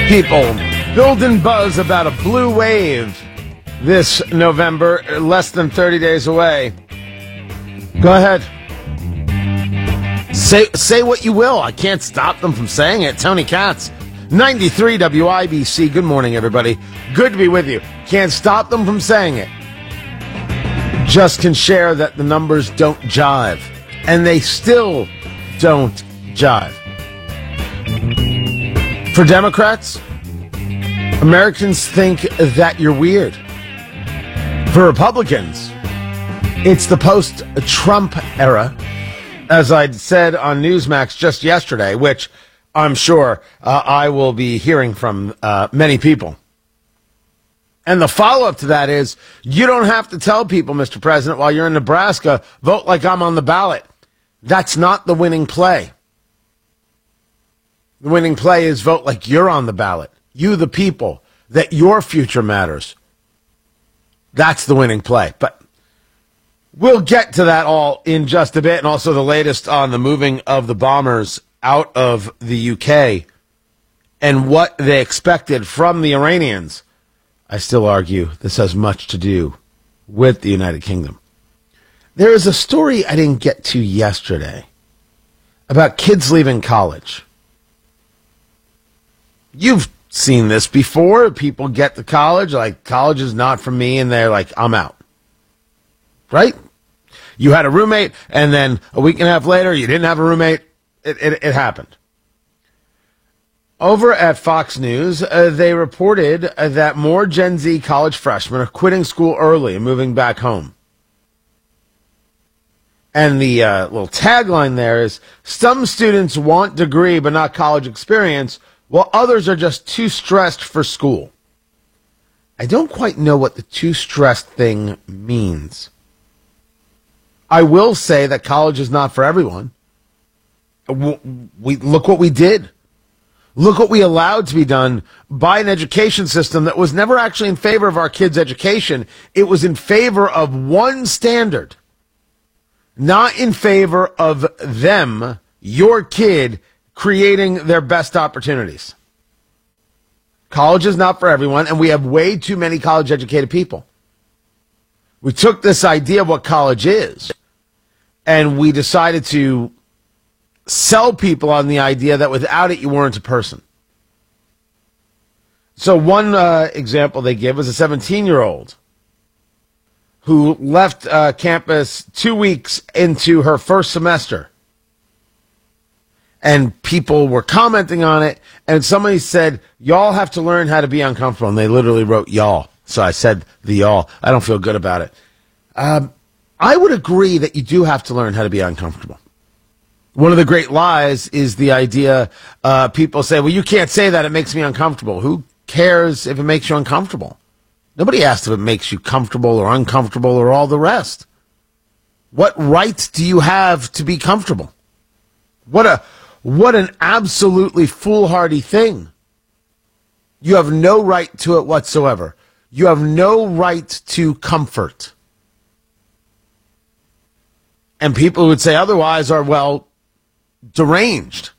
People build and buzz about a blue wave this November, less than 30 days away. Go ahead. Say what you will. I can't stop them from saying it. Tony Katz, 93 WIBC. Good morning, everybody. Good to be with you. Can't stop them from saying it. Just can share that the numbers don't jive. And they still don't jive. For Democrats, Americans think that you're weird. For Republicans, it's the post-Trump era, as I said on Newsmax just yesterday, which I'm sure I will be hearing from many people. And the follow-up to that is, you don't have to tell people, Mr. President, while you're in Nebraska, vote like I'm on the ballot. That's not the winning play. The winning play is vote like you're on the ballot. You, the people, that your future matters. That's the winning play. But we'll get to that all in just a bit, and also the latest on the moving of the bombers out of the UK and what they expected from the Iranians. I still argue this has much to do with the United Kingdom. There is a story I didn't get to yesterday about kids leaving college. You've seen this before. People get to college, like, college is not for me, and they're like, I'm out. Right? You had a roommate, and then a week and a half later, you didn't have a roommate. It happened. Over at Fox News, they reported that more Gen Z college freshmen are quitting school early and moving back home. And the little tagline there is, some students want degree but not college experience, while others are just too stressed for school. I don't quite know what the too stressed thing means. I will say that college is not for everyone. Look what we did. Look what we allowed to be done by an education system that was never actually in favor of our kids' education. It was in favor of one standard, not in favor of them, your kid, creating their best opportunities. College is not for everyone, and we have way too many college-educated people. We took this idea of what college is, and we decided to sell people on the idea that without it, you weren't a person. So one example they give is a 17-year-old who left campus 2 weeks into her first semester. And people were commenting on it, and somebody said, y'all have to learn how to be uncomfortable. And they literally wrote y'all. So I said the y'all. I don't feel good about it. I would agree that you do have to learn how to be uncomfortable. One of the great lies is the idea, people say, well, you can't say that, it makes me uncomfortable. Who cares if it makes you uncomfortable? Nobody asked if it makes you comfortable or uncomfortable or all the rest. What right do you have to be comfortable? What an absolutely foolhardy thing. You have no right to it whatsoever. You have no right to comfort. And people who would say otherwise are, well, deranged.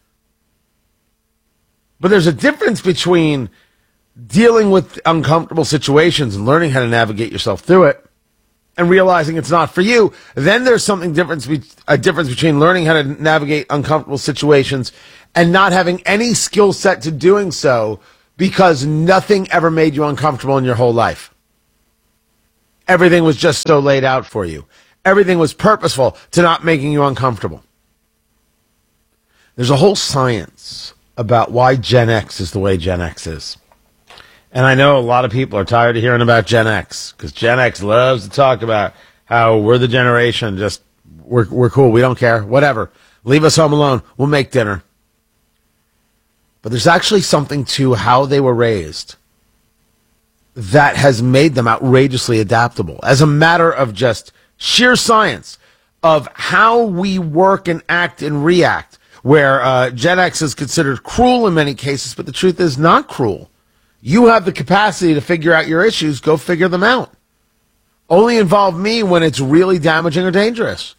But there's a difference between dealing with uncomfortable situations and learning how to navigate yourself through it and realizing it's not for you. Then there's a difference between learning how to navigate uncomfortable situations and not having any skill set to doing so because nothing ever made you uncomfortable in your whole life. Everything was just so laid out for you. Everything was purposeful to not making you uncomfortable. There's a whole science about why Gen X is the way Gen X is. And I know a lot of people are tired of hearing about Gen X because Gen X loves to talk about how we're the generation, just we're cool, we don't care, whatever. Leave us home alone, we'll make dinner. But there's actually something to how they were raised that has made them outrageously adaptable as a matter of just sheer science of how we work and act and react, where Gen X is considered cruel in many cases, but the truth is not cruel. You have the capacity to figure out your issues, go figure them out. Only involve me when it's really damaging or dangerous.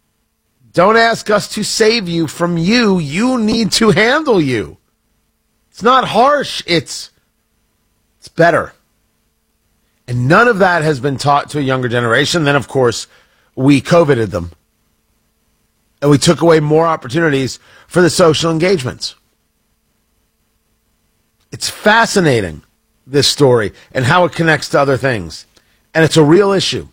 Don't ask us to save you from you. You need to handle you. It's not harsh. It's better. And none of that has been taught to a younger generation. Then, of course, we COVIDed them. And we took away more opportunities for the social engagements. It's fascinating, this story, and how it connects to other things. And it's a real issue.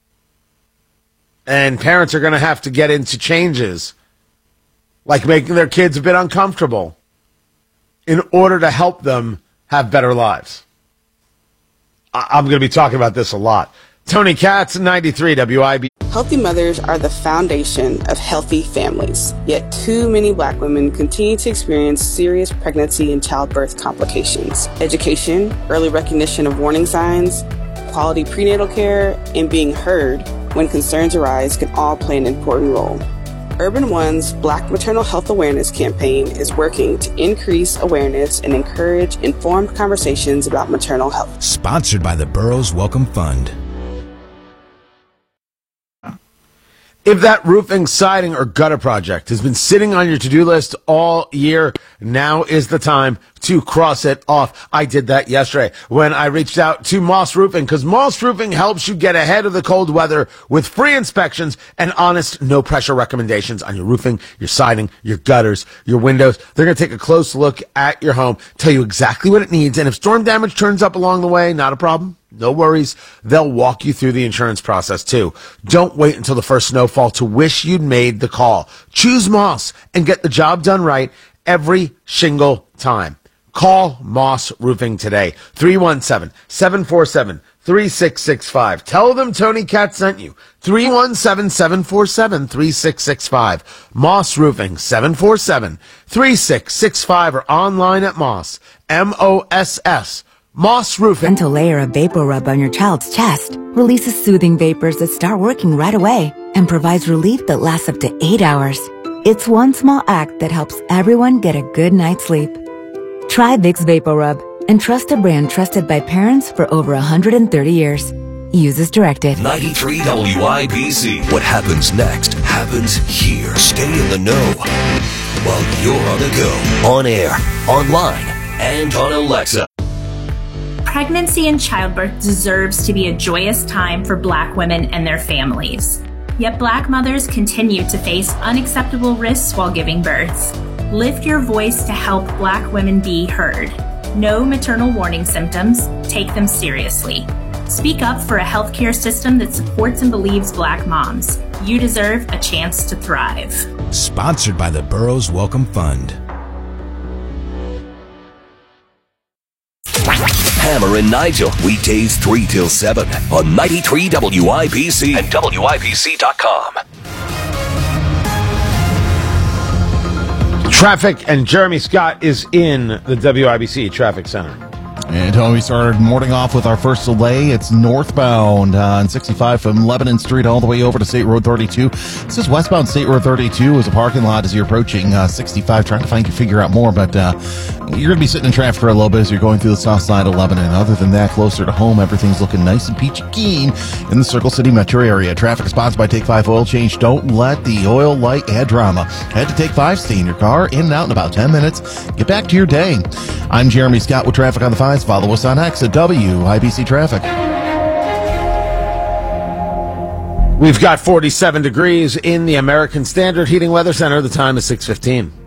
And parents are going to have to get into changes, like making their kids a bit uncomfortable, in order to help them have better lives. I'm going to be talking about this a lot. Tony Katz, 93 WIB. Healthy mothers are the foundation of healthy families. Yet too many Black women continue to experience serious pregnancy and childbirth complications. Education, early recognition of warning signs, quality prenatal care, and being heard when concerns arise can all play an important role. Urban One's Black Maternal Health Awareness campaign is working to increase awareness and encourage informed conversations about maternal health. Sponsored by the Burroughs Welcome Fund. If that roofing, siding, or gutter project has been sitting on your to-do list all year, now is the time to cross it off. I did that yesterday when I reached out to Moss Roofing, because Moss Roofing helps you get ahead of the cold weather with free inspections and honest, no-pressure recommendations on your roofing, your siding, your gutters, your windows. They're going to take a close look at your home, tell you exactly what it needs, and if storm damage turns up along the way, not a problem. No worries. They'll walk you through the insurance process, too. Don't wait until the first snowfall to wish you'd made the call. Choose Moss and get the job done right every single time. Call Moss Roofing today. 317-747-3665. Tell them Tony Katz sent you. 317-747-3665. Moss Roofing, 747-3665, or online at Moss, M-O-S-S. Moss Roofing. Gentle layer of Vapor Rub on your child's chest releases soothing vapors that start working right away and provides relief that lasts up to 8 hours. It's one small act that helps everyone get a good night's sleep. Try Vicks Vapor Rub and trust a brand trusted by parents for over 130 years. Use as directed. 93 WIBC. What happens next happens here. Stay in the know while you're on the go. On air, online, and on Alexa. Pregnancy and childbirth deserves to be a joyous time for Black women and their families. Yet Black mothers continue to face unacceptable risks while giving birth. Lift your voice to help Black women be heard. Know maternal warning symptoms. Take them seriously. Speak up for a healthcare system that supports and believes Black moms. You deserve a chance to thrive. Sponsored by the Burroughs Welcome Fund. Hammer and Nigel, weekdays 3 till 7 on 93 WIBC and WIBC.com. Traffic, and Jeremy Scott is in the WIBC Traffic Center. And Tony, we started morning off with our first delay. It's northbound on 65 from Lebanon Street all the way over to State Road 32. This is westbound State Road 32 as a parking lot as you're approaching 65, trying to figure out more. But you're going to be sitting in traffic for a little bit as you're going through the south side of Lebanon. Other than that, closer to home, everything's looking nice and peachy keen in the Circle City metro area. Traffic is sponsored by Take 5 Oil Change. Don't let the oil light add drama. Head to Take 5, stay in your car, in and out in about 10 minutes. Get back to your day. I'm Jeremy Scott with Traffic on the 5s. Follow us on X at WIBC Traffic. We've got 47 degrees in the American Standard Heating Weather Center. The time is 6:15.